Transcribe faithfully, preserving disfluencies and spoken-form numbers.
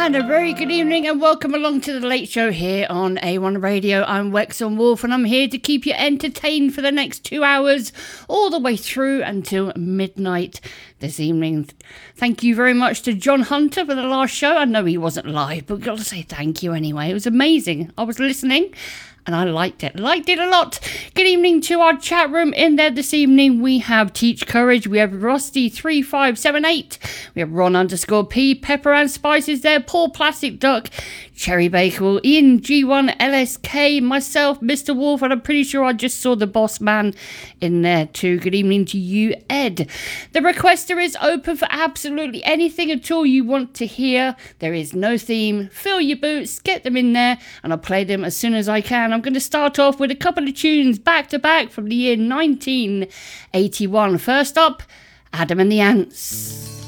And a very good evening and welcome along to the Late Show here on A one Radio. I'm Wexon Wolf and I'm here to keep you entertained for the next two hours all the way through until midnight this evening. Thank you very much to John Hunter for the last show. I know he wasn't live, but we've got to say thank you anyway. It was amazing. I was listening and I liked it. Liked it a lot. Good evening to our chat room. In there this evening, we have Teach Courage. We have Rusty three five seven eight. We have Ron underscore P. Pepper and Spices there. Paul Plastic Duck. Cherry Bakewell. Ian G one L S K. Myself, Mister Wolf. And I'm pretty sure I just saw the boss man in there too. Good evening to you, Ed. The requester is open for absolutely anything at all you want to hear. There is no theme. Fill your boots. Get them in there. And I'll play them as soon as I can. I'm going to start off with a couple of tunes back to back from the year nineteen eighty-one. First up, Adam and the Ants.